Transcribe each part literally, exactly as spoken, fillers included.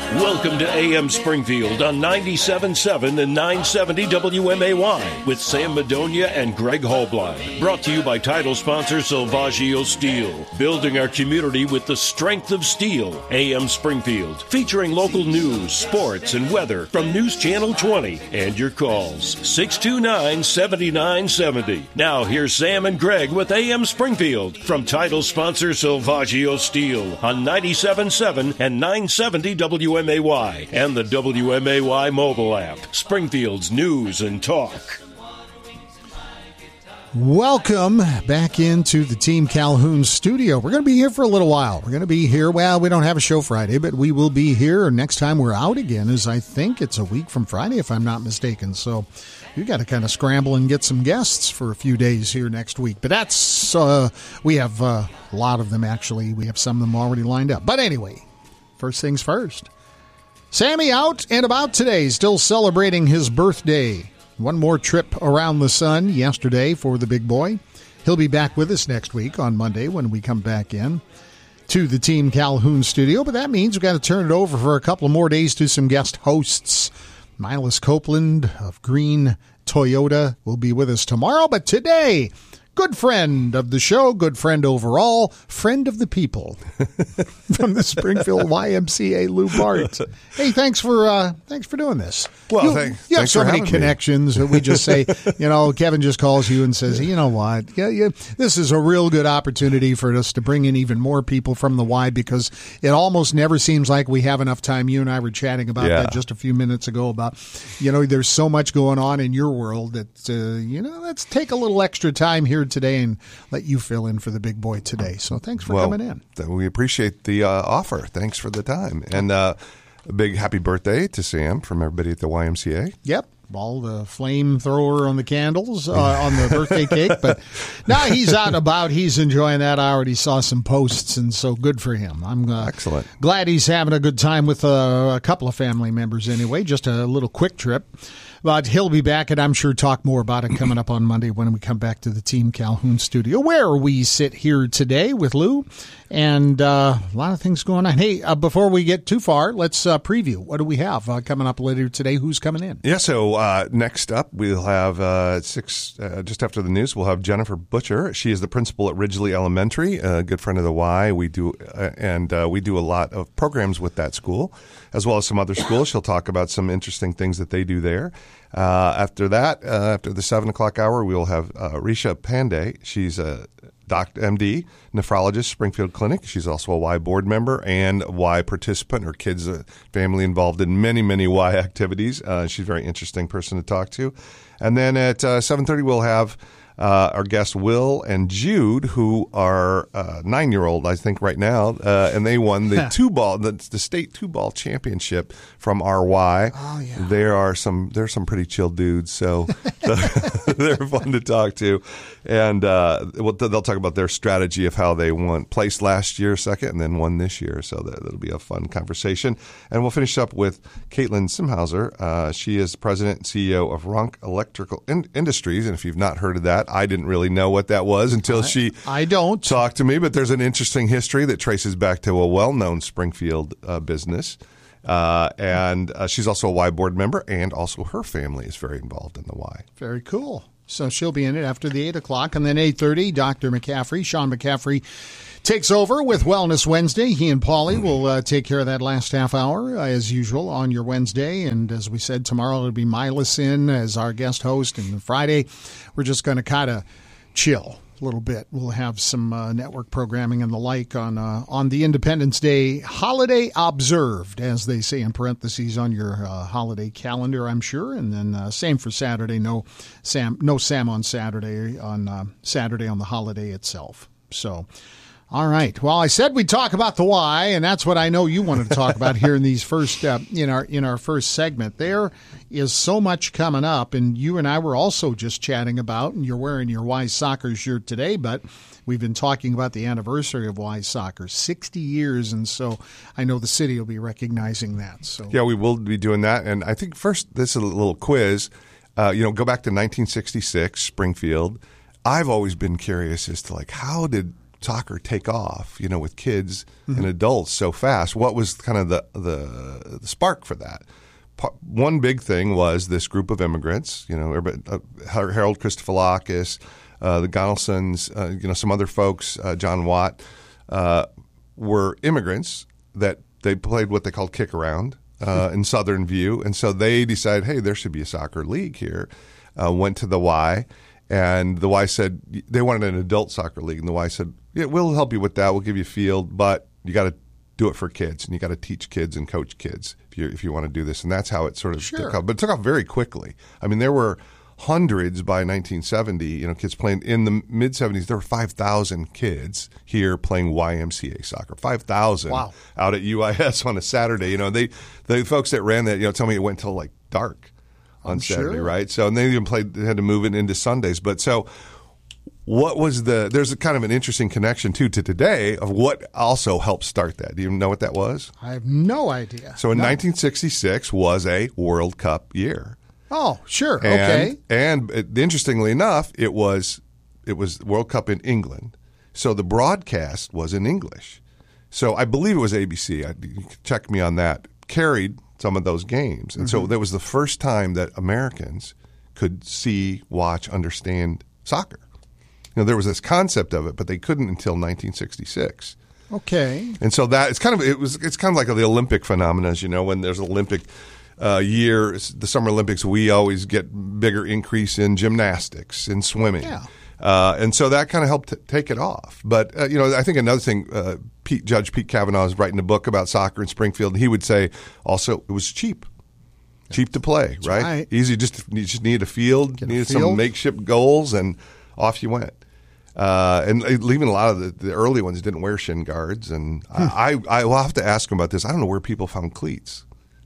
Welcome to A M Springfield on ninety-seven point seven and nine seventy W M A Y with Sam Madonia and Greg Hallblind. Brought to you by title sponsor Salvaggio Steel. Building our community with the strength of steel. A M Springfield, featuring local news, sports, and weather from News Channel twenty. And your calls, six two nine, seven nine seven zero. Now here's Sam and Greg with A M Springfield from title sponsor Salvaggio Steel on ninety-seven point seven and nine seventy W M A Y and the W M A Y mobile app. Springfield's news and talk. Welcome back into the Team Calhoun studio. We're going to be here for a little while. We're going to be here. Well, we don't have a show Friday, but we will be here. Next time we're out again is, I think, it's a week from Friday, if I'm not mistaken. So you got to kind of scramble and get some guests for a few days here next week. But that's, uh, we have uh, a lot of them, actually. We have some of them already lined up. But anyway, first things first. Sammy out and about today, still celebrating his birthday. One more trip around the sun yesterday for the big boy. He'll be back with us next week on Monday when we come back in to the Team Calhoun studio. But that means we've got to turn it over for a couple of more days to some guest hosts. Milas Copeland of Green Toyota will be with us tomorrow. But today, good friend of the show, good friend overall, friend of the people from the Springfield Y M C A, Lou Bart. Hey, thanks for uh, thanks for doing this. Well, you, thank, you have thanks so for many having connections me. that we just say, you know, Kevin just calls you and says, you know what, yeah, yeah, this is a real good opportunity for us to bring in even more people from the Y, because it almost never seems like we have enough time. You and I were chatting about yeah. that just a few minutes ago about, you know, there's so much going on in your world that, uh, you know, let's take a little extra time here today and let you fill in for the big boy today. So thanks for well, coming in. Th- we appreciate the uh, offer. Thanks for the time. And uh, a big happy birthday to Sam from everybody at the Y M C A. Yep. All the flamethrower on the candles, uh, on the birthday cake. But now he's out and about. He's enjoying that. I already saw some posts, and so good for him. I'm uh, Excellent. glad he's having a good time with uh, a couple of family members anyway. Just a little quick trip. But he'll be back, and I'm sure talk more about it coming up on Monday when we come back to the Team Calhoun studio, where we sit here today with Lou, and uh, a lot of things going on. Hey, uh, before we get too far, let's uh, preview. What do we have uh, coming up later today? Who's coming in? Yeah, so uh, next up, we'll have uh, six, uh, just after the news, we'll have Jennifer Butcher. She is the principal at Ridgely Elementary, a good friend of the Y. We do, uh, and uh, we do a lot of programs with that school, as well as some other schools. She'll talk about some interesting things that they do there. Uh, after that, uh, after the seven o'clock hour, we will have uh, Risha Pandey. She's a Doctor M D, nephrologist, Springfield Clinic. She's also a Y board member and Y participant. Her kids, uh, family involved in many, many Y activities. Uh, she's a very interesting person to talk to. And then at uh, seven thirty, we'll have Uh, our guests Will and Jude, who are uh, nine-year-old, I think, right now, uh, and they won the two ball, the, the state two ball championship from R Y. Oh yeah, there are some, there's some pretty chill dudes, so they're fun to talk to, and uh, they'll talk about their strategy of how they won, placed last year second, and then won this year. So that, that'll be a fun conversation, and we'll finish up with Caitlin Simhauser. Uh, she is president and C E O of Runk Electrical In- Industries, and if you've not heard of that, I didn't really know what that was until I, she I don't. talked to me, but there's an interesting history that traces back to a well-known Springfield uh, business. Uh, and uh, she's also a Y board member, and also her family is very involved in the Y. Very cool. So she'll be in it after the eight o'clock. And then eight thirty, Doctor McCaffrey, Sean McCaffrey, takes over with Wellness Wednesday. He and Paulie will uh, take care of that last half hour, uh, as usual, on your Wednesday. And as we said, tomorrow it'll be Milas in as our guest host. And Friday, we're just going to kind of chill a little bit. We'll have some uh, network programming and the like on uh, on the Independence Day holiday observed, as they say in parentheses on your uh, holiday calendar, I'm sure. And then uh, same for Saturday. No Sam, no Sam on Saturday on uh, Saturday on the holiday itself. So. All right. Well, I said we'd talk about the Y, and that's what I know you wanted to talk about here in these first uh, in our in our first segment. There is so much coming up, and you and I were also just chatting about, and you're wearing your Y soccer shirt today, but we've been talking about the anniversary of Y soccer, sixty years, and so I know the city will be recognizing that. So yeah, we will be doing that, and I think first this is a little quiz. Uh, you know, go back to nineteen sixty-six, Springfield. I've always been curious as to like how did soccer take off, you know, with kids mm-hmm. and adults so fast? What was kind of the, the, the spark for that? One big thing was this group of immigrants, you know, uh, Harold Christofilakis, uh, the Gonalsons, uh, you know, some other folks, uh, John Watt, uh, were immigrants that they played what they called kick around uh, in Southern View. And so they decided, hey, there should be a soccer league here. Uh, went to the Y, and the Y said they wanted an adult soccer league. And the Y said, yeah, we'll help you with that. We'll give you a field, but you got to do it for kids, and you got to teach kids and coach kids if you if you want to do this. And that's how it sort of sure. took off. But it took off very quickly. I mean, there were hundreds by nineteen seventy, you know, kids playing. In the mid-seventies, there were five thousand kids here playing Y M C A soccer. five thousand wow. out at U I S on a Saturday. You know, they the folks that ran that, you know, tell me it went till like dark on I'm Saturday, sure. right? So, and they even played, they had to move it into Sundays. But so what was the, there's a kind of an interesting connection too to today of what also helped start that. Do you know what that was? I have no idea. So in no. nineteen sixty-six was a World Cup year. Oh, sure. And, okay. And it, interestingly enough, it was it was World Cup in England. So the broadcast was in English. So I believe it was A B C. I, you can check me on that. Carried some of those games. And mm-hmm. so that was the first time that Americans could see, watch, understand soccer. You know, there was this concept of it, but they couldn't until nineteen sixty-six. Okay. And so that it's kind of it was it's kind of like the Olympic phenomena, as you know, when there's Olympic uh, year, the Summer Olympics, we always get bigger increase in gymnastics and swimming. Yeah. Uh, and so that kind of helped t- take it off. But, uh, you know, I think another thing, uh, Pete, Judge Pete Kavanaugh is writing a book about soccer in Springfield, and he would say also it was cheap. Cheap to play, right? right? Easy, just you just needed a field, Get a needed field. some makeshift goals, and off you went. Uh, and even a lot of the, the early ones didn't wear shin guards. And hmm. I, I will have to ask them about this. I don't know where people found cleats.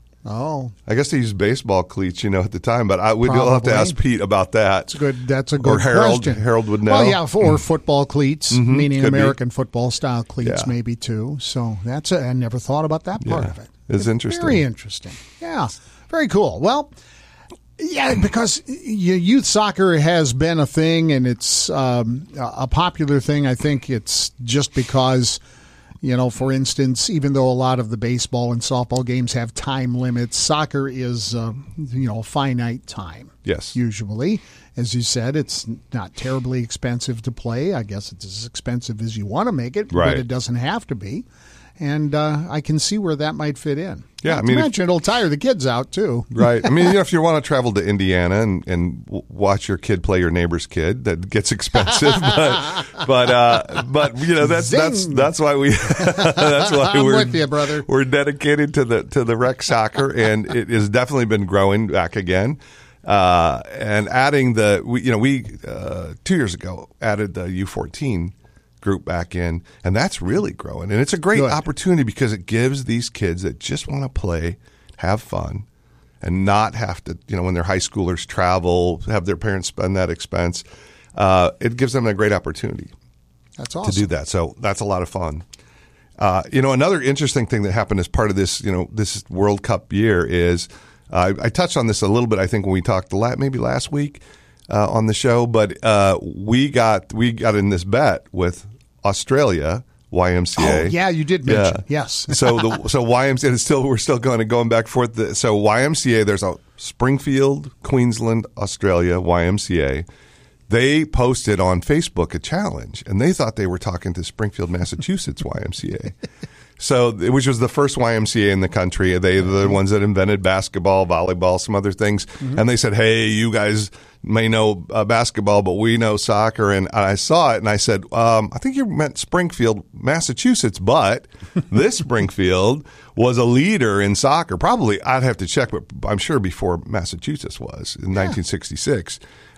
Oh, I guess they used baseball cleats, you know, at the time. But I would have to ask Pete about that. That's a good. That's a good or Harold, question. Harold would know. Well, yeah, or football cleats, mm-hmm. meaning Could American be. football style cleats, Yeah. maybe too. So that's a, I never thought about that part yeah. of it. It's interesting. Very interesting. Yeah, very cool. Well. Yeah, because youth soccer has been a thing, and it's um, a popular thing. I think it's just because, you know, for instance, even though a lot of the baseball and softball games have time limits, soccer is, uh, you know, finite time. Yes. Usually. As you said, it's not terribly expensive to play. I guess it's as expensive as you want to make it, right. but it doesn't have to be. And uh, I can see where that might fit in. Yeah, Not I mean, to mention, it'll tire the kids out too. Right. I mean, you know, if you want to travel to Indiana and, and watch your kid play your neighbor's kid, that gets expensive. but but uh, but you know that's Zing. that's that's why we that's why I'm we're with you, brother. We're dedicated to the to the rec soccer, and it has definitely been growing back again. Uh, and adding the we you know we uh, two years ago added the U fourteen group back in, and that's really growing. And it's a great Good. opportunity because it gives these kids that just want to play, have fun, and not have to, you know, when they're high schoolers, travel, have their parents spend that expense. Uh, it gives them a great opportunity That's awesome. to do that. So that's a lot of fun. Uh, you know, another interesting thing that happened as part of this, you know, this World Cup year is, uh, I, I touched on this a little bit, I think, when we talked la- maybe last week uh, on the show, but uh, we got we got in this bet with Australia, Y M C A. Oh, yeah, you did mention. Yeah. Yes. so the so Y M C A is still we're still going going back and forth. The, so Y M C A, there's a Springfield, Queensland, Australia Y M C A. They posted on Facebook a challenge, and they thought they were talking to Springfield, Massachusetts Y M C A. So, which was the first Y M C A in the country. They are the ones that invented basketball, volleyball, some other things. Mm-hmm. And they said, hey, you guys may know uh, basketball, but we know soccer. And I saw it, and I said, um, I think you meant Springfield, Massachusetts, but this Springfield was a leader in soccer. Probably, I'd have to check, but I'm sure before Massachusetts was in yeah. nineteen sixty-six.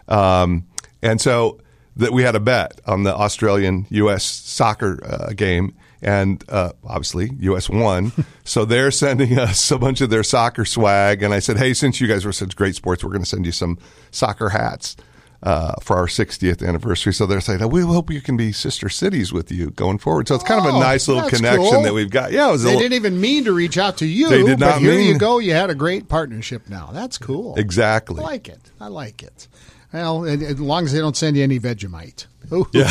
Um, and so that we had a bet on the Australian U S soccer uh, game. And uh, obviously, U S won. So they're sending us a bunch of their soccer swag. And I said, hey, since you guys were such great sports, we're going to send you some soccer hats uh, for our sixtieth anniversary. So they're saying, oh, we hope you can be sister cities with you going forward. So it's kind oh, of a nice little connection cool. that we've got. Yeah, it was They a little, didn't even mean to reach out to you. They did not but here mean. you go. You had a great partnership now. That's cool. Exactly. I like it. I like it. Well, as long as they don't send you any Vegemite. Yeah.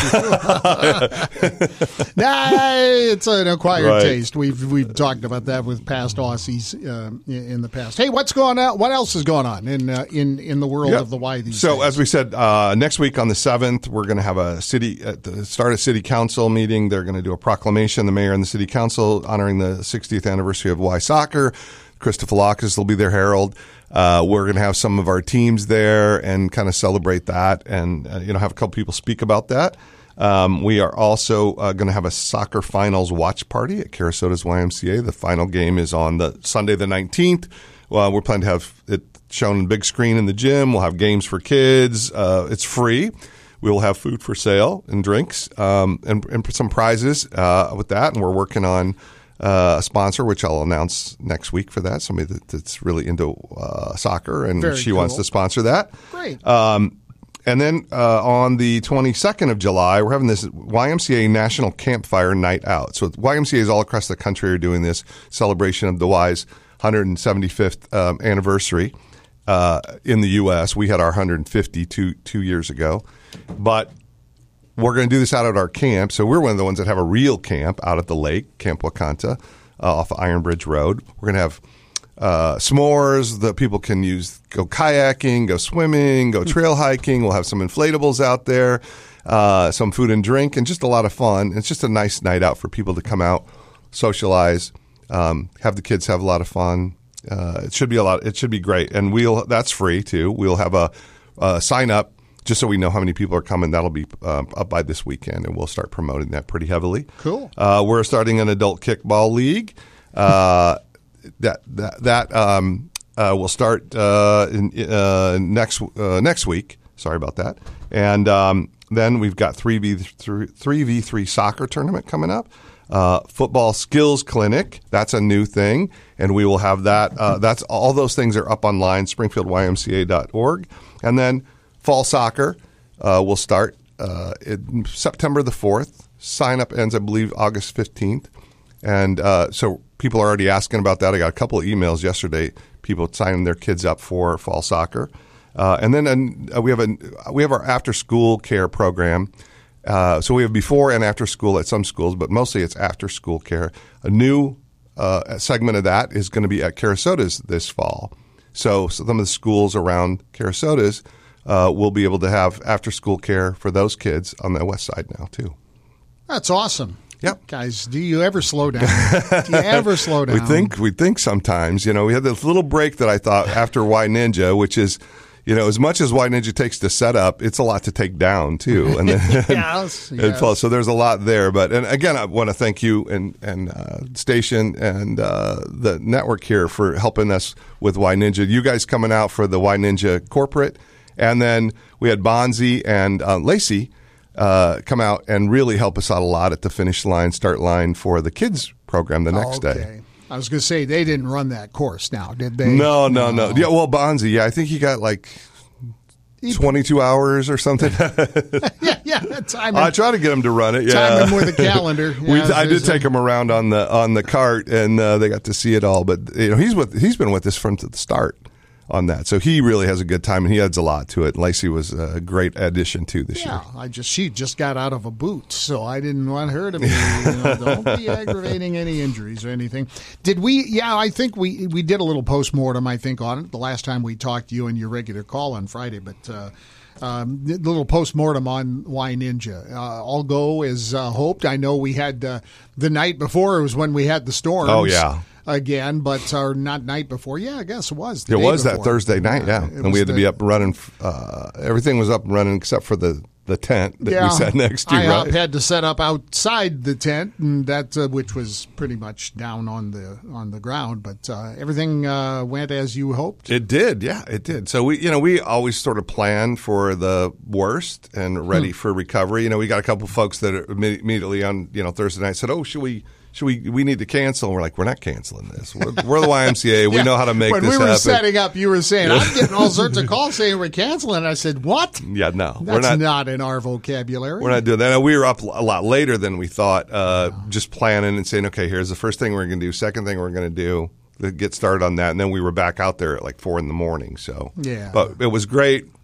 Nah, it's an acquired Right. taste. We've we've talked about that with past Aussies uh, in the past. Hey, what's going on? What else is going on in uh, in in the world Yep. of the Y these So days? as we said, uh, next week on the seventh, we're going to have a city at the start of city council meeting. They're going to do a proclamation, the mayor and the city council, honoring the sixtieth anniversary of Y Soccer. Christopherlakis will be their herald. Uh, we're going to have some of our teams there and kind of celebrate that, and uh, you know have a couple people speak about that. Um, we are also uh, going to have a soccer finals watch party at Carasota's Y M C A. The final game is on the Sunday the nineteenth. Well, we're planning to have it shown on big screen in the gym. We'll have games for kids. Uh, it's free. We will have food for sale and drinks um, and, and some prizes uh, with that. And we're working on uh, a sponsor, which I'll announce next week for that. Somebody that, that's really into uh, soccer, and Very she cool. wants to sponsor that. Great. Um, and then uh, on the twenty-second of July, we're having this Y M C A National Campfire Night Out. So Y M C As all across the country are doing this celebration of the Y's one hundred seventy-fifth um, anniversary uh, in the U S. We had our one hundred fifty-two two years ago. But we're going to do this out at our camp. So we're one of the ones that have a real camp out at the lake, Camp Wakanta, uh, off of Iron Bridge Road. We're going to have uh, s'mores that people can use, go kayaking, go swimming, go trail hiking. We'll have some inflatables out there, uh, some food and drink, and just a lot of fun. It's just a nice night out for people to come out, socialize, um, have the kids have a lot of fun. Uh, it should be a lot. It should be great. And we'll that's free too. We'll have a, a sign up. Just so we know how many people are coming, that'll be uh, up by this weekend, and we'll start promoting that pretty heavily. Cool. Uh, we're starting an adult kickball league. Uh, that that that um, uh, will start uh, in, uh, next uh, next week. Sorry about that. And um, then we've got three v three soccer tournament coming up. Uh, football skills clinic. That's a new thing, and we will have that. Uh, that's all those things are up online, springfield y m c a dot org, and then. Fall soccer uh, will start uh, in September the fourth. Sign up ends, I believe, August fifteenth. And uh, so people are already asking about that. I got a couple of emails yesterday, people signing their kids up for fall soccer. Uh, and then uh, we have a we have our after school care program. Uh, so we have before and after school at some schools, but mostly it's after school care. A new uh, segment of that is going to be at Carasota's this fall. So some of the schools around Carasota's Uh, we'll be able to have after-school care for those kids on the west side now, too. That's awesome. Yep. Guys, do you ever slow down? Do you ever slow down? We think we think sometimes. You know, we had this little break that I thought after Y Ninja, which is, you know, as much as Y Ninja takes to set up, it's a lot to take down, too. And then, yes, and yes. fall. So there's a lot there. But and again, I want to thank you and, and uh, Station and uh, the network here for helping us with Y Ninja. You guys coming out for the Y Ninja corporate. And then we had Bonzi and uh, Lacey uh, come out and really help us out a lot at the finish line, start line for the kids program the next okay. day. I was going to say, they didn't run that course now, did they? No, no, no. Yeah, well, Bonzi, yeah, I think he got like twenty-two hours or something. yeah, yeah. Time I tried to get him to run it. Yeah, time him with a calendar. we, Yeah, I did there's a- take him around on the on the cart, and uh, they got to see it all. But you know, he's with he's been with us from the start on that, so he really has a good time, and he adds a lot to it. Lacey was a great addition too this Yeah, year. I just she just got out of a boot, so I didn't want her to be. You know, don't be aggravating any injuries or anything. Did we? Yeah, I think we we did a little postmortem. I think on it the last time we talked to you in your regular call on Friday, but. Uh, Um, the little postmortem on Y Ninja. Uh, all go as uh, hoped. I know we had uh, the night before was when we had the storms. Oh, yeah. Again, but or not night before. Yeah, I guess it was. The It day was that before. Thursday night, yeah, it and was we had to the- be up and running. Uh, everything was up and running except for the, the tent that yeah, we sat next to. I uh, Right? had to set up outside the tent, and that uh, which was pretty much down on the on the ground. But uh, everything uh, went as you hoped. It did, yeah, it did. So we, you know, we always sort of plan for the worst and ready Hmm. for recovery. You know, we got a couple folks that are imme- immediately on, you know, Thursday night said, "Oh, should we?" Should we? We need to cancel. And we're like, we're not canceling this. We're, we're the Y M C A. We Yeah. know how to make when this we were happen. setting up, you were saying, I'm getting all sorts of calls saying we're canceling. I said, what? Yeah, no, That's we're not. not in our vocabulary. We're not doing that. And we were up a lot later than we thought, uh, just planning and saying, okay, here's the first thing we're going to do, second thing we're going to do, to get started on that. And then we were back out there at like four in the morning. So, Yeah. But it was great.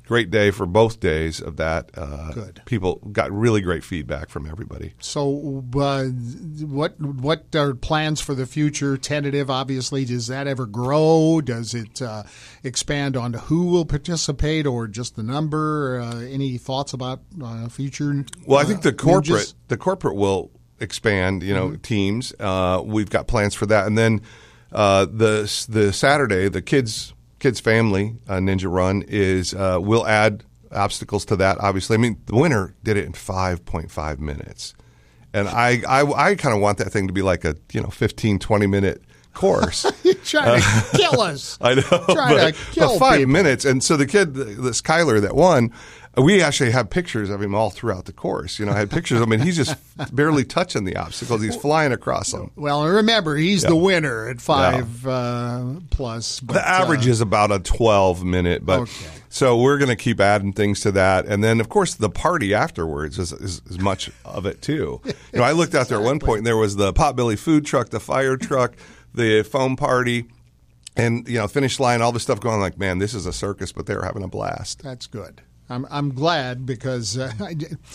great day for both days of that. Uh, Good. People got really great feedback from everybody. So, uh, what what are plans for the future? Tentative, obviously. Does that ever grow? Does it uh, expand on who will participate, or just the number? Uh, any thoughts about uh, future? Well, I think the uh, corporate ninjas? the corporate will expand. You know, mm-hmm. teams. Uh, we've got plans for that, and then uh, the the Saturday, the kids. Kids Family uh, Ninja Run is uh, we'll add obstacles to that. Obviously, I mean the winner did it in five point five minutes, and I I, I kind of want that thing to be like a you know fifteen, twenty minute course. You're trying to kill us. I know, trying but, to kill but five people. minutes, and so the kid, this Kyler that won. We actually have pictures of him all throughout the course. You know, I had pictures. I mean, he's just barely touching the obstacles. He's flying across them. Well, remember, he's yeah. the winner at five yeah. uh, plus. But, the average uh, is about a twelve minute, but okay. so we're going to keep adding things to that, and then of course the party afterwards is, is, is much of it too. You know, I looked out there at one point, and there was the Potbelly food truck, the fire truck, the foam party. And, you know, finish line, all this stuff going like, man, this is a circus, but they were having a blast. That's good. I'm I'm glad because uh, I,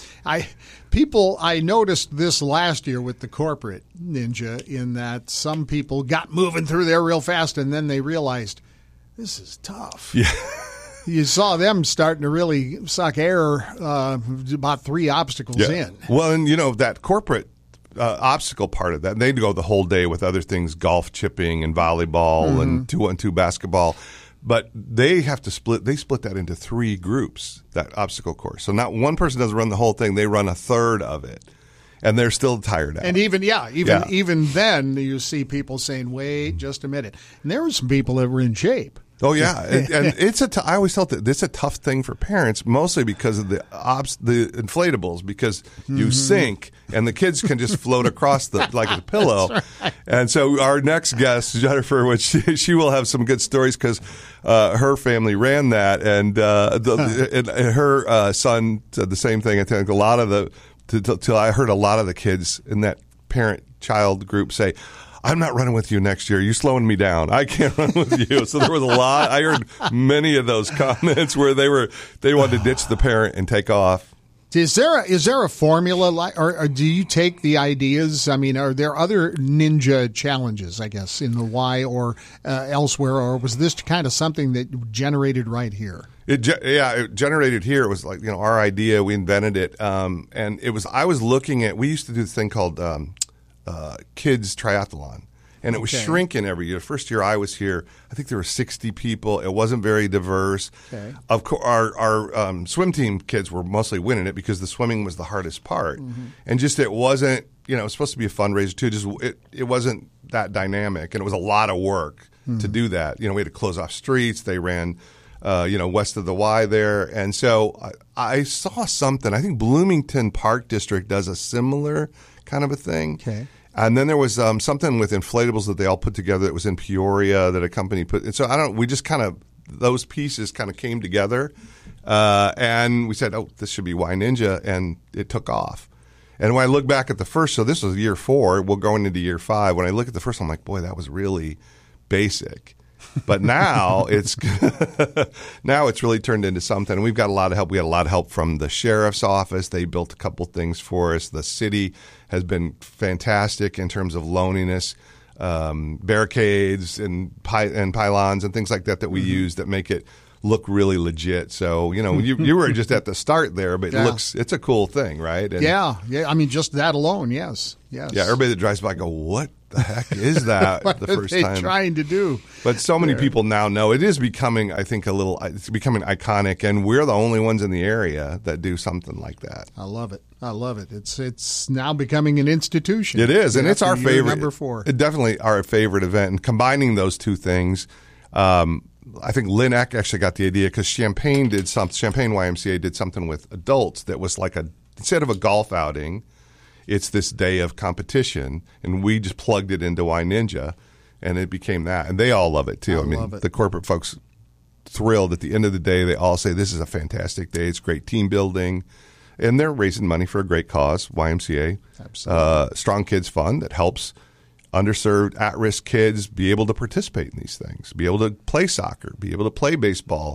I people I noticed this last year with the corporate ninja in that some people got moving through there real fast and then they realized this is tough. Yeah. You saw them starting to really suck air uh, about three obstacles yeah. in. Well, and you know that corporate uh, obstacle part of that, they'd go the whole day with other things, golf chipping and volleyball mm-hmm. and two on two basketball. But they have to split. They split that into three groups. That obstacle course. So not one person doesn't run the whole thing. They run a third of it, and they're still tired out. And even yeah, even yeah. even then, you see people saying, "Wait, just a minute." And there were some people that were in shape. Oh yeah, and, and it's a. T- I always felt that this is a tough thing for parents, mostly because of the obs- the inflatables, because you mm-hmm. sink and the kids can just float across the like a pillow. Right. And so our next guest, Jennifer, which she, she will have some good stories because uh, her family ran that, and, uh, the, huh. and, and her uh, son said the same thing. I think a lot of the till I heard a lot of the kids in that parent child group say, I'm not running with you next year. You're slowing me down. I can't run with you. So there was a lot. I heard many of those comments where they were they wanted to ditch the parent and take off. Is there a, is there a formula, like, or, or do you take the ideas? I mean, are there other ninja challenges, I guess, in the Y or uh, elsewhere, or was this kind of something that generated right here? It ge- yeah, it generated here. It was like, you know, our idea. We invented it, um, and it was. I was looking at. We used to do this thing called. Um, Uh, kids triathlon, and it was okay. shrinking every year. First year I was here, I think there were sixty people. It wasn't very diverse. Okay. Of course, our our um, swim team kids were mostly winning it because the swimming was the hardest part, mm-hmm. and just it wasn't. You know, it was supposed to be a fundraiser too. Just it, it wasn't that dynamic, and it was a lot of work mm-hmm. to do that. You know, we had to close off streets. They ran. Uh, you know, west of the Y there. And so I, I saw something. I think Bloomington Park District does a similar kind of a thing. Okay. And then there was um, something with inflatables that they all put together that was in Peoria that a company put. And so I don't, we just kind of, those pieces kind of came together. Uh, and we said, oh, this should be Y Ninja. And it took off. And when I look back at the first, so this was year four, we're going into year five. When I look at the first one, I'm like, boy, that was really basic. But now it's now it's really turned into something. We've got a lot of help. We had a lot of help from the sheriff's office. They built a couple things for us. The city has been fantastic in terms of loneliness, um, barricades and py- and pylons and things like that that we mm-hmm. use that make it look really legit. So, you know, you you were just at the start there, but it yeah. looks it's a cool thing, right? And yeah, yeah. I mean, just that alone, yes, yes. Yeah, everybody that drives by go, what the heck is that? what the are first they time trying to do? But so many there. people now know it is becoming. I think a little. It's becoming iconic, and we're the only ones in the area that do something like that. I love it. I love it. It's it's now becoming an institution. It is, and it's our favorite. Number four. It definitely our favorite event. And combining those two things. Um, I think Lynn Eck actually got the idea because Champaign did some. Champaign Y M C A did something with adults that was like a instead of a golf outing, it's this day of competition, and we just plugged it into Y Ninja, and it became that. And they all love it too. I, I mean, love it. The corporate folks thrilled. At the end of the day, they all say this is a fantastic day. It's great team building, and they're raising money for a great cause. Y M C A, absolutely, uh, Strong Kids Fund that helps underserved, at-risk kids be able to participate in these things, be able to play soccer, be able to play baseball,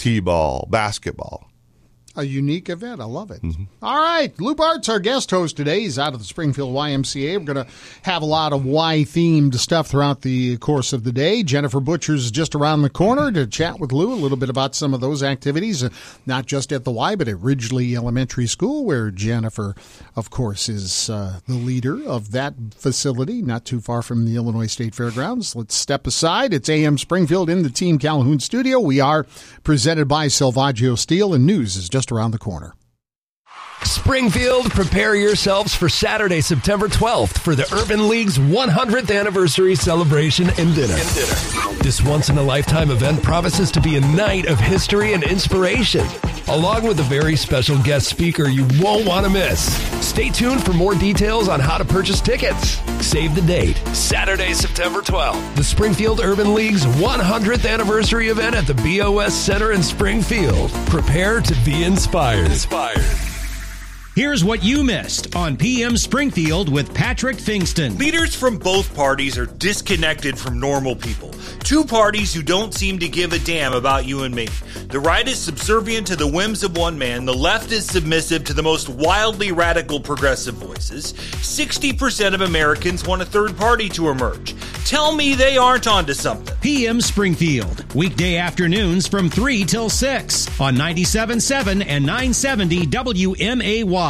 T-ball, basketball. A unique event. I love it. Mm-hmm. All right. Lou Bart's our guest host today. He's out of the Springfield Y M C A. We're going to have a lot of Y-themed stuff throughout the course of the day. Jennifer Butcher's just around the corner to chat with Lou a little bit about some of those activities, uh, not just at the Y, but at Ridgely Elementary School, where Jennifer, of course, is uh, the leader of that facility, not too far from the Illinois State Fairgrounds. Let's step aside. It's A M Springfield in the Team Calhoun studio. We are presented by Salvaggio Steel, and news is just around the corner. Springfield, prepare yourselves for Saturday, September twelfth for the Urban League's one hundredth anniversary celebration and dinner. and dinner. This once-in-a-lifetime event promises to be a night of history and inspiration, along with a very special guest speaker you won't want to miss. Stay tuned for more details on how to purchase tickets. Save the date, Saturday, September twelfth, the Springfield Urban League's one hundredth anniversary event at the B O S Center in Springfield. Prepare to be inspired. Inspired. Here's what you missed on P M Springfield with Patrick Fingston. Leaders from both parties are disconnected from normal people. Two parties who don't seem to give a damn about you and me. The right is subservient to the whims of one man. The left is submissive to the most wildly radical progressive voices. sixty percent of Americans want a third party to emerge. Tell me they aren't onto something. P M Springfield, weekday afternoons from three till six on ninety-seven point seven and nine seventy W M A Y.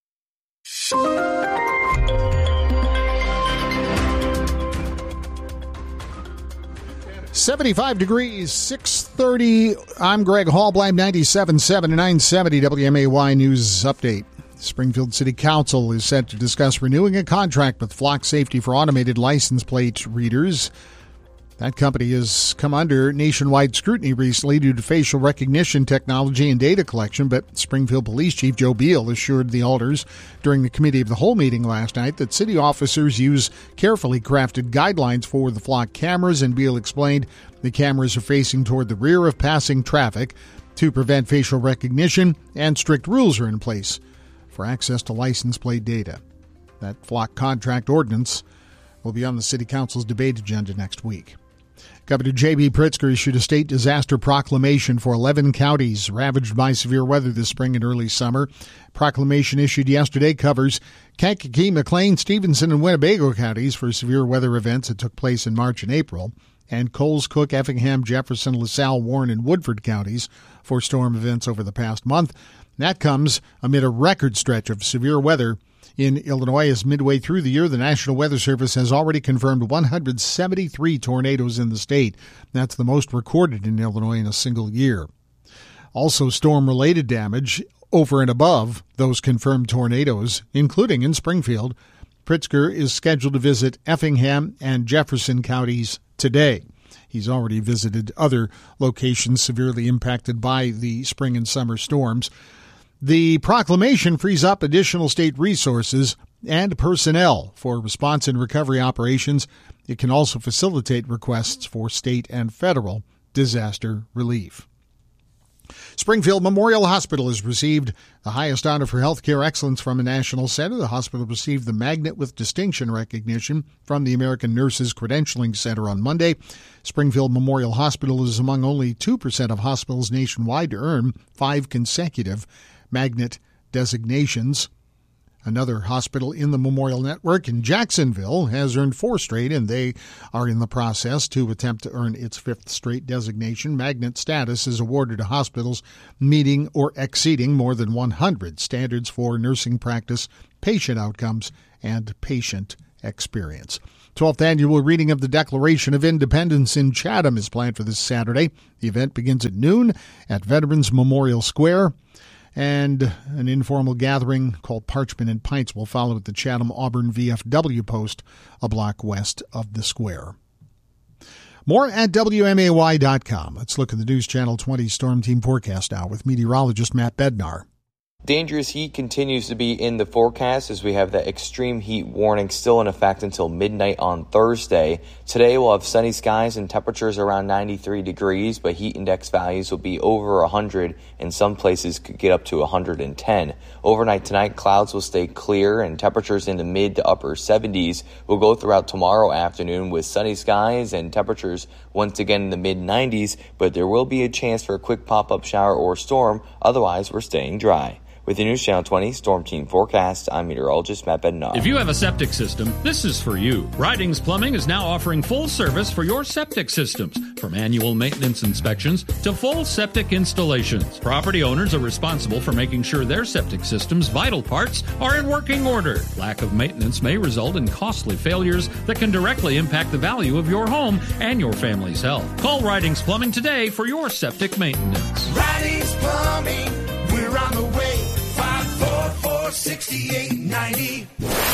seventy-five degrees, six thirty. I'm Greg Hallbleib, ninety-seven point seven and nine seventy W M A Y News Update. Springfield City Council is set to discuss renewing a contract with Flock Safety for automated license plate readers. That company has come under nationwide scrutiny recently due to facial recognition technology and data collection, but Springfield Police Chief Joe Beal assured the alders during the Committee of the Whole meeting last night that city officers use carefully crafted guidelines for the Flock cameras, and Beal explained the cameras are facing toward the rear of passing traffic to prevent facial recognition, and strict rules are in place for access to license plate data. That Flock contract ordinance will be on the City Council's debate agenda next week. Governor J B. Pritzker issued a state disaster proclamation for eleven counties ravaged by severe weather this spring and early summer. Proclamation issued yesterday covers Kankakee, McLean, Stevenson, and Winnebago counties for severe weather events that took place in March and April, and Coles, Cook, Effingham, Jefferson, LaSalle, Warren, and Woodford counties for storm events over the past month. That comes amid a record stretch of severe weather in Illinois. As midway through the year, the National Weather Service has already confirmed one hundred seventy-three tornadoes in the state. That's the most recorded in Illinois in a single year. Also, storm-related damage over and above those confirmed tornadoes, including in Springfield. Pritzker is scheduled to visit Effingham and Jefferson counties today. He's already visited other locations severely impacted by the spring and summer storms. The proclamation frees up additional state resources and personnel for response and recovery operations. It can also facilitate requests for state and federal disaster relief. Springfield Memorial Hospital has received the highest honor for healthcare excellence from a national center. The hospital received the Magnet with Distinction recognition from the American Nurses Credentialing Center on Monday. Springfield Memorial Hospital is among only two percent of hospitals nationwide to earn five consecutive Magnet designations. Another hospital in the Memorial Network in Jacksonville has earned four straight, and they are in the process to attempt to earn its fifth straight designation. Magnet status is awarded to hospitals meeting or exceeding more than one hundred standards for nursing practice, patient outcomes, and patient experience. twelfth annual reading of the Declaration of Independence in Chatham is planned for this Saturday. The event begins at noon at Veterans Memorial Square, and an informal gathering called Parchment and Pints will follow at the Chatham Auburn V F W post a block west of the square. More at W M A Y dot com. Let's look at the News Channel twenty Storm Team forecast now with meteorologist Matt Bednar. Dangerous heat continues to be in the forecast as we have that extreme heat warning still in effect until midnight on Thursday. Today we'll have sunny skies and temperatures around ninety-three degrees, but heat index values will be over one hundred, and some places could get up to one hundred ten. Overnight tonight, clouds will stay clear and temperatures in the mid to upper seventies will go throughout tomorrow afternoon with sunny skies and temperatures once again in the mid nineties, but there will be a chance for a quick pop-up shower or storm. Otherwise, we're staying dry. With the News Channel twenty Storm Team Forecast, I'm meteorologist Matt Bednar. If you have a septic system, this is for you. Ridings Plumbing is now offering full service for your septic systems, from annual maintenance inspections to full septic installations. Property owners are responsible for making sure their septic system's vital parts are in working order. Lack of maintenance may result in costly failures that can directly impact the value of your home and your family's health. Call Ridings Plumbing today for your septic maintenance. Ridings Plumbing, we're on the way. five four four, six eight nine zero.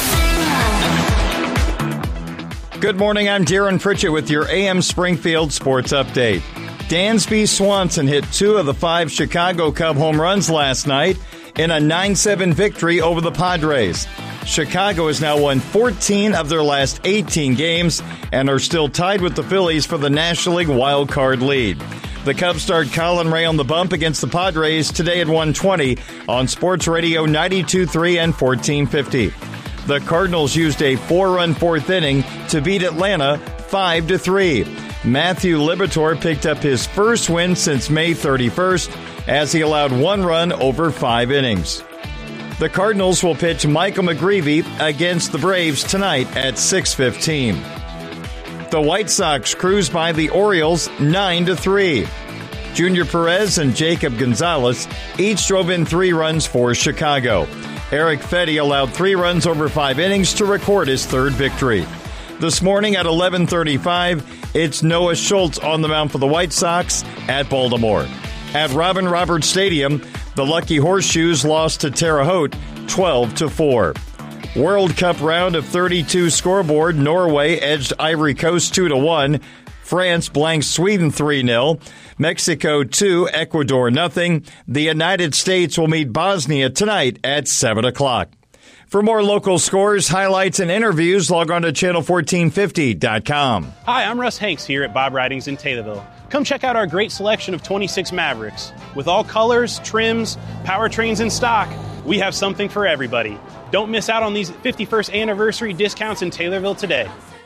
Good morning, I'm Darren Pritchett with your A M Springfield Sports Update. Dansby Swanson hit two of the five Chicago Cub home runs last night in a nine seven victory over the Padres. Chicago has now won fourteen of their last eighteen games and are still tied with the Phillies for the National League wild card lead. The Cubs start Colin Ray on the bump against the Padres today at one twenty on Sports Radio ninety-two point three and fourteen fifty. The Cardinals used a four-run fourth inning to beat Atlanta five to three. Matthew Liberatore picked up his first win since May thirty-first as he allowed one run over five innings. The Cardinals will pitch Michael McGreevy against the Braves tonight at six fifteen. The White Sox cruise by the Orioles nine to three. Junior Perez and Jacob Gonzalez each drove in three runs for Chicago. Eric Fetty allowed three runs over five innings to record his third victory. This morning at eleven thirty-five, it's Noah Schultz on the mound for the White Sox at Baltimore. At Robin Roberts Stadium, the Lucky Horseshoes lost to Terre Haute twelve to four. World Cup round of thirty-two scoreboard, Norway edged Ivory Coast two to one. France blanked Sweden three nil. Mexico two, Ecuador nothing. The United States will meet Bosnia tonight at seven o'clock. For more local scores, highlights, and interviews, log on to channel fourteen fifty dot com. Hi, I'm Russ Hanks here at Bob Ridings in Taylorville. Come check out our great selection of twenty-six Mavericks. With all colors, trims, powertrains in stock, we have something for everybody. Don't miss out on these fifty-first anniversary discounts in Taylorville today.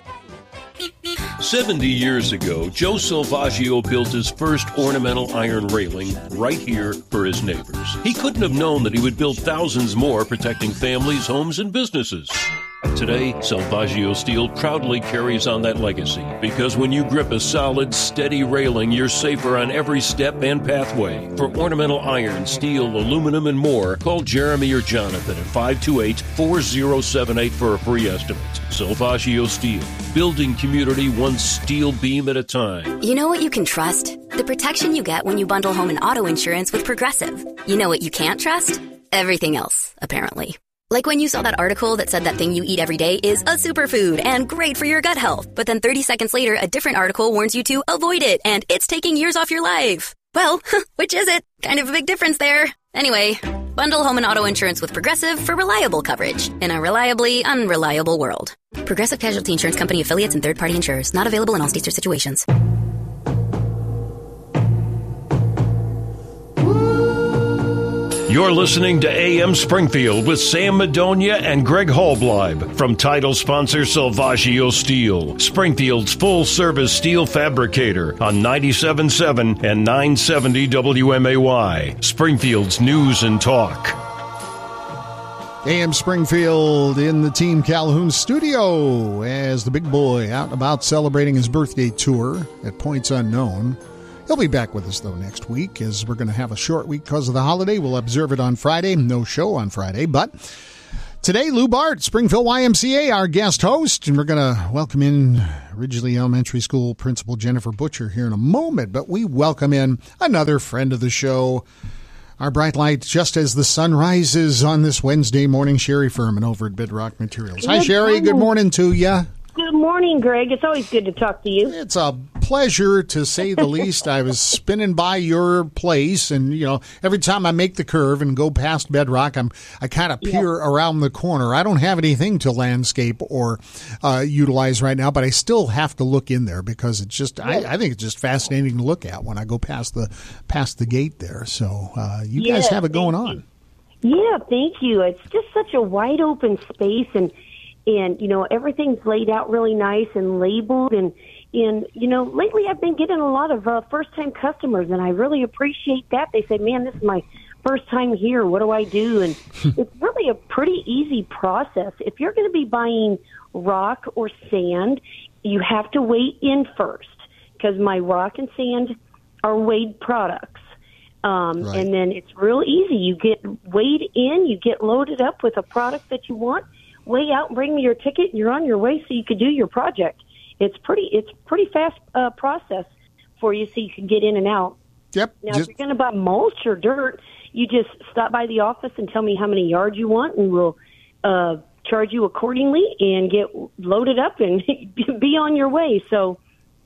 seventy years ago, Joe Salvaggio built his first ornamental iron railing right here for his neighbors. He couldn't have known that he would build thousands more protecting families, homes, and businesses. Today, Salvaggio Steel proudly carries on that legacy because when you grip a solid, steady railing, you're safer on every step and pathway. For ornamental iron, steel, aluminum, and more, call Jeremy or Jonathan at five two eight, four zero seven eight for a free estimate. Salvaggio Steel, building community one steel beam at a time. You know what you can trust? The protection you get when you bundle home and auto insurance with Progressive. You know what you can't trust? Everything else, apparently. Like when you saw that article that said that thing you eat every day is a superfood and great for your gut health. But then thirty seconds later, a different article warns you to avoid it and it's taking years off your life. Well, which is it? Kind of a big difference there. Anyway, bundle home and auto insurance with Progressive for reliable coverage in a reliably unreliable world. Progressive Casualty Insurance Company affiliates and third-party insurers. Not available in all states or situations. You're listening to A M Springfield with Sam Madonia and Greg Holbleib from title sponsor Salvaggio Steel, Springfield's full-service steel fabricator on ninety-seven point seven and nine seventy W M A Y, Springfield's news and talk. A M Springfield in the Team Calhoun studio as the big boy out and about celebrating his birthday tour at points unknown. He'll be back with us, though, next week, as we're going to have a short week because of the holiday. We'll observe it on Friday. No show on Friday. But today, Lou Bart, Springfield Y M C A, our guest host. And we're going to welcome in Ridgely Elementary School Principal Jennifer Butcher here in a moment. But we welcome in another friend of the show, our bright light just as the sun rises on this Wednesday morning, Sherry Furman over at Bedrock Materials. Hi, Sherry. Good morning to you. Good morning, Greg. It's always good to talk to you. It's a pleasure, to say the least. I was spinning by your place, and, you know, every time I make the curve and go past Bedrock, I'm, I kind of peer yep. around the corner. I don't have anything to landscape or uh, utilize right now, but I still have to look in there because it's just, yep. I, I think it's just fascinating to look at when I go past the past the gate there. So uh, you yeah, guys have it going on. Yeah, thank you. It's just such a wide open space, and And, you know, everything's laid out really nice and labeled, and And, you know, lately I've been getting a lot of uh, first-time customers, and I really appreciate that. They say, man, this is my first time here. What do I do? And it's really a pretty easy process. If you're going to be buying rock or sand, you have to weigh in first, because my rock and sand are weighed products. Um, Right. And then it's real easy. You get weighed in, you get loaded up with a product that you want, weigh out and bring me your ticket, and you're on your way so you could do your project. It's pretty it's pretty fast uh, process for you so you can get in and out. Yep. Now, just- if you're going to buy mulch or dirt, you just stop by the office and tell me how many yards you want, and we'll uh, charge you accordingly and get loaded up and be on your way. So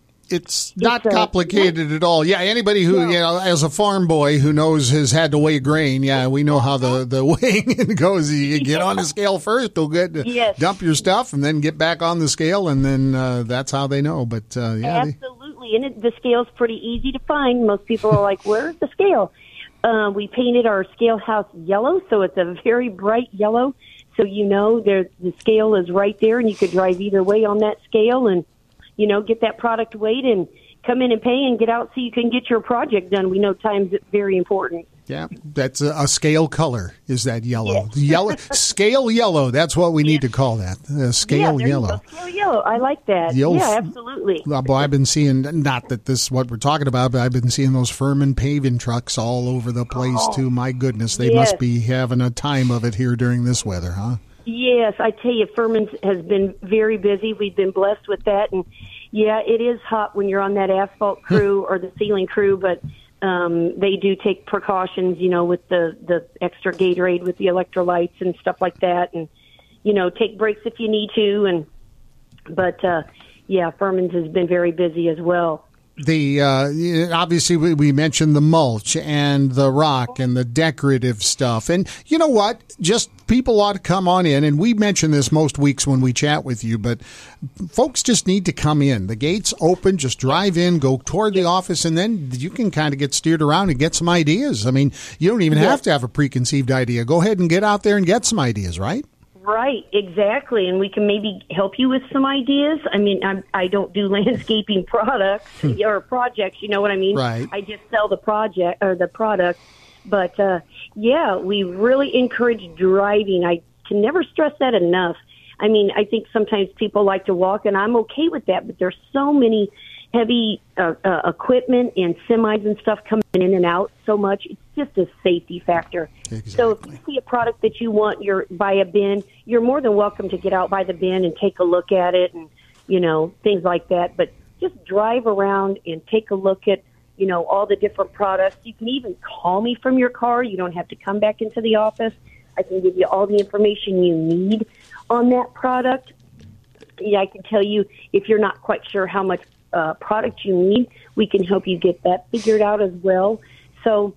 It's not It's, uh, complicated at all. Yeah, anybody who, you know, as a farm boy who knows has had to weigh grain, yeah, we know how the, the weighing goes. You get on the scale first, they'll get Yes. dump your stuff, and then get back on the scale, and then uh, that's how they know. But, uh, yeah. they- Absolutely, and it, the scale's pretty easy to find. Most people are like, where's the scale? Uh, we painted our scale house yellow, so it's a very bright yellow, so you know there, the scale is right there, and you could drive either way on that scale and, you know, get that product weighed and come in and pay and get out so you can get your project done. We know time's very important. Yeah, that's a, a scale color, is that yellow. Yellow Scale yellow, that's what we need to call that, uh, scale yeah, there you yellow. go. Scale yellow. I like that. The old yeah, f- absolutely. Well, boy, I've been seeing, not that this is what we're talking about, but I've been seeing those Furman paving trucks all over the place, Oh, too. My goodness, they yes. must be having a time of it here during this weather, huh? Yes, I tell you, Furman's has been very busy. We've been blessed with that. And, yeah, it is hot when you're on that asphalt crew or the ceiling crew, but um, they do take precautions, you know, with the, the extra Gatorade with the electrolytes and stuff like that. And, you know, take breaks if you need to. And But, uh, yeah, Furman's has been very busy as well. The uh, obviously we, we mentioned the mulch and the rock and the decorative stuff, and you know what? Just people ought to come on in, and we mention this most weeks when we chat with you, but folks just need to come in. The gates open, just drive in, go toward the office, and then you can kind of get steered around and get some ideas. I mean, you don't even Yeah. have to have a preconceived idea. Go ahead and get out there and get some ideas, right? Right, exactly, and we can maybe help you with some ideas. I mean, I'm, I don't do landscaping products or projects, you know what I mean? Right. I just sell the project or the product. But uh, yeah, we really encourage driving. I can never stress that enough. I mean, I think sometimes people like to walk, and I'm okay with that. But there's so many heavy uh, uh, equipment and semis and stuff coming in and out so much. It's just a safety factor. Exactly. So if you see a product that you want, you're by a bin, you're more than welcome to get out by the bin and take a look at it and, you know, things like that. But just drive around and take a look at, you know, all the different products. You can even call me from your car. You don't have to come back into the office. I can give you all the information you need on that product. Yeah, I can tell you if you're not quite sure how much uh, product you need, we can help you get that figured out as well. So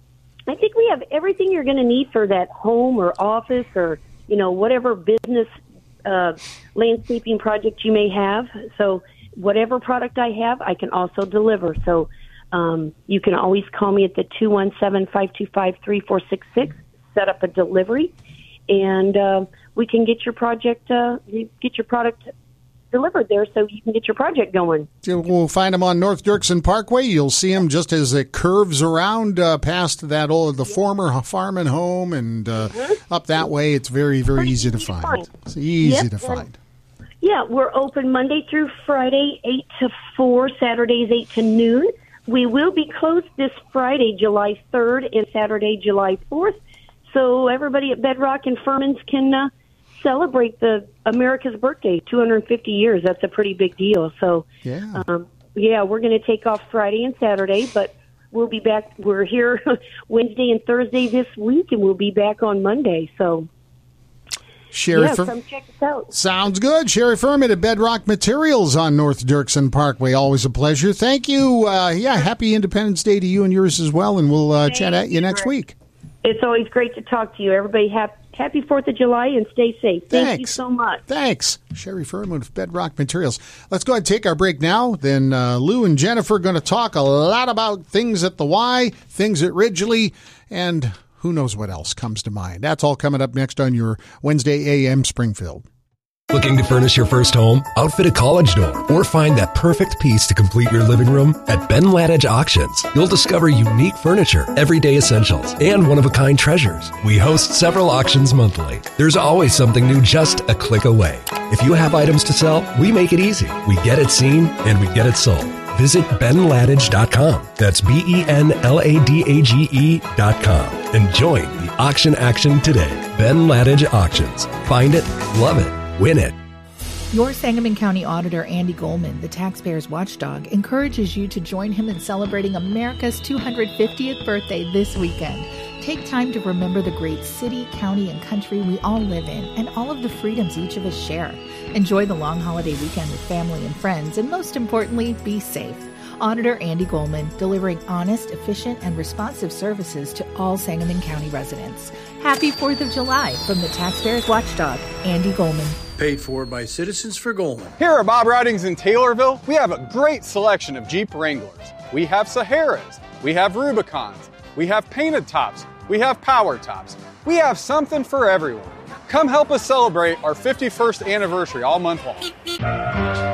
I think we have everything you're going to need for that home or office or, you know, whatever business uh, landscaping project you may have. So whatever product I have, I can also deliver. So um, you can always call me at the two one seven, five two five, three four six six, set up a delivery, and uh, we can get your project, uh, get your product delivered there so you can get your project going. We'll find them on North Dirksen Parkway. You'll see them just as it curves around uh, past that old, the former farm and home, and uh, Mm-hmm. up that way. It's very, very easy, to find. find. It's easy Yep, to and- find. Yeah, we're open Monday through Friday, eight to four, Saturdays, eight to noon. We will be closed this Friday, July third, and Saturday, July fourth. So everybody at Bedrock and Furman's can uh, celebrate the America's birthday, two hundred fifty years. That's a pretty big deal. So, Yeah. um, yeah, we're going to take off Friday and Saturday, but we'll be back. We're here Wednesday and Thursday this week, and we'll be back on Monday. So, Sherry yeah, Fur- come check us out. Sounds good. Sherry Furman at Bedrock Materials on North Dirksen Parkway. Always a pleasure. Thank you. Uh, yeah, happy Independence Day to you and yours as well, and we'll uh, chat at you next week. It's always great to talk to you. Everybody have happy fourth of July and stay safe. Thank Thanks. you so much. Thanks. Sherry Furman with Bedrock Materials. Let's go ahead and take our break now. Then uh, Lou and Jennifer are going to talk a lot about things at the Y, things at Ridgely, and who knows what else comes to mind. That's all coming up next on your Wednesday A M Springfield. Looking to furnish your first home, outfit a college dorm, or find that perfect piece to complete your living room? At Ben Ladage Auctions, you'll discover unique furniture, everyday essentials, and one-of-a-kind treasures. We host several auctions monthly. There's always something new just a click away. If you have items to sell, we make it easy. We get it seen, and we get it sold. Visit ben ladage dot com. That's B E N L A D A G E dot com. And join the auction action today. Ben Ladage Auctions. Find it, love it, win it. Your Sangamon County Auditor, Andy Goldman, the taxpayer's watchdog, encourages you to join him in celebrating America's two hundred fiftieth birthday this weekend. Take time to remember the great city, county, and country we all live in and all of the freedoms each of us share. Enjoy the long holiday weekend with family and friends, and most importantly, be safe. Auditor Andy Goldman, delivering honest, efficient, and responsive services to all Sangamon County residents. Happy fourth of July from the taxpayer's watchdog, Andy Goldman. Paid for by Citizens for Goldman. Here at Bob Ridings in Taylorville, we have a great selection of Jeep Wranglers. We have Saharas, we have Rubicons, we have painted tops, we have power tops. We have something for everyone. Come help us celebrate our fifty-first anniversary all month long.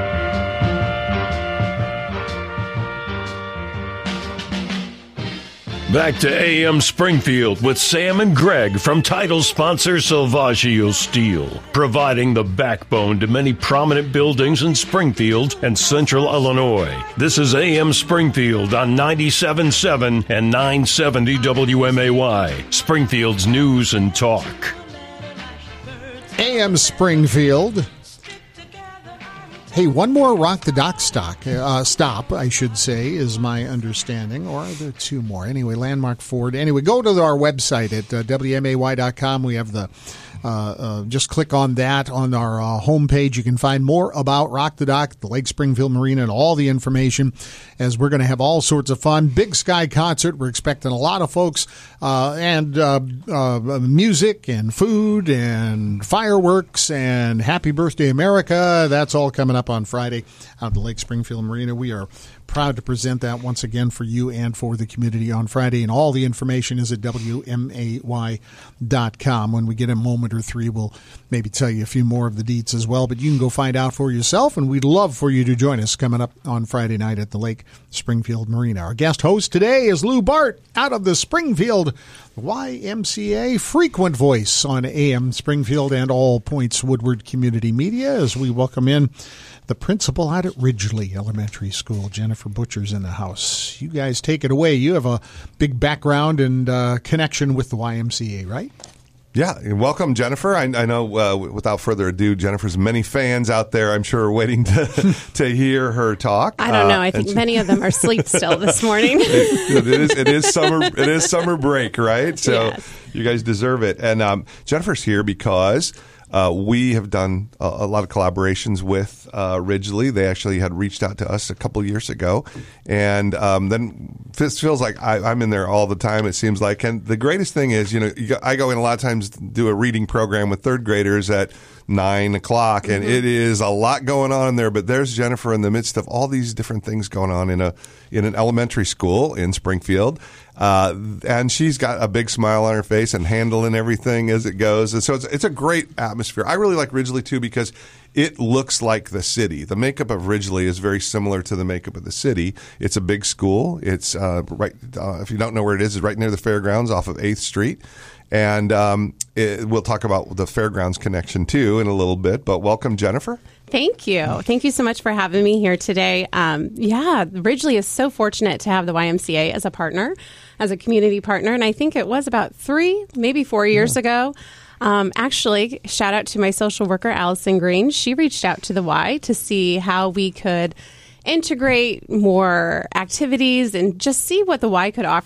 Back to A M Springfield with Sam and Greg from title sponsor Salvaggio Steel, providing the backbone to many prominent buildings in Springfield and Central Illinois. This is A M Springfield on ninety-seven point seven and nine seventy W M A Y, Springfield's news and talk. A M Springfield. Hey, one more Rock the Dock stock, uh, stop, I should say, is my understanding. Or are there two more? Anyway, Landmark Ford. Anyway, go to our website at uh, W M A Y dot com. We have the, uh, uh, just click on that on our uh, homepage. You can find more about Rock the Dock, the Lake Springfield Marina, and all the information, as we're going to have all sorts of fun. Big Sky concert. We're expecting a lot of folks, uh, and uh, uh, music and food and fireworks and Happy Birthday America. That's all coming up on Friday out at the Lake Springfield Marina. We are proud to present that once again for you and for the community on Friday, and all the information is at W M A Y dot com. When we get a moment or three, we'll maybe tell you a few more of the deets as well, but you can go find out for yourself, and we'd love for you to join us coming up on Friday night at the Lake Springfield Marina. Our guest host today is Lou Bart out of the Springfield Y M C A, frequent voice on A M Springfield and All Points Woodward Community Media, as we welcome in the principal out at Ridgely Elementary School. Jennifer Butcher's in the house. You guys take it away. You have a big background and uh, connection with the Y M C A, right? Yeah, welcome, Jennifer. I, I know, uh, without further ado, Jennifer's many fans out there, I'm sure, are waiting to to hear her talk. I don't know. I uh, think she, many of them are asleep still this morning. it, it is. It is summer. It is summer break, right? So yes. You guys deserve it. And um, Jennifer's here because Uh, we have done a, a lot of collaborations with uh, Ridgely. They actually had reached out to us a couple years ago. And um, then this feels like I, I'm in there all the time, it seems like. And the greatest thing is, you know, you go, I go in a lot of times to do a reading program with third graders at nine o'clock, and mm-hmm. it is a lot going on in there. But there's Jennifer in the midst of all these different things going on in a in an elementary school in Springfield. Uh, and she's got a big smile on her face and handling everything as it goes. And so it's, it's a great atmosphere. I really like Ridgely, too, because it looks like the city. The makeup of Ridgely is very similar to the makeup of the city. It's a big school. It's uh, right. Uh, if you don't know where it is, it's right near the fairgrounds off of eighth Street. And um, it, we'll talk about the fairgrounds connection, too, in a little bit. But welcome, Jennifer. Thank you. Thank you so much for having me here today. Um, yeah, Ridgely is so fortunate to have the Y M C A as a partner, as a community partner. And I think it was about three, maybe four years yeah. ago. Um, actually, shout out to my social worker, Allison Green. She reached out to the Y to see how we could integrate more activities and just see what the Y could offer